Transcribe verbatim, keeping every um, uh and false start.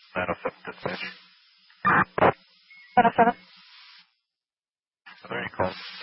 nine oh seven dispatch. nine oh seven. Are there any calls?